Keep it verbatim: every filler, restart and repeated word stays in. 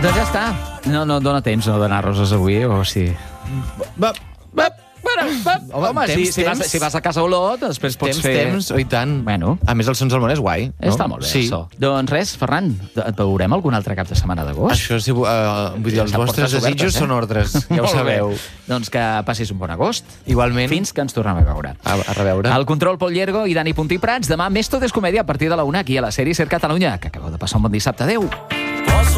Doncs ja està. No, no dona temps no donar roses avui, o sí? Va, Va, bueno, va. Home, Home, temps, si, si, vas, temps. si vas a Casa Olot, després pots temps, fer... temps, oh, i tant. Bueno. A més, el Sons del Món és guai. No? Està molt bé, sí. això. Doncs res, Ferran, et veurem algun altre cap de setmana d'agost? Això, sí, uh, vull dir, els Ja vostres portes desitjos obertes, eh? són ordres, ja ho Molt bé. sabeu. Doncs que passis un bon agost. Igualment. Fins que ens tornem a veure. A, a reveure. El control Pol Llergo i Dani Puntí Prats. Demà més Tot és Comèdia a partir de la una aquí a la sèrie Ser Catalunya, que acabeu de passar un bon dissabte. Adéu.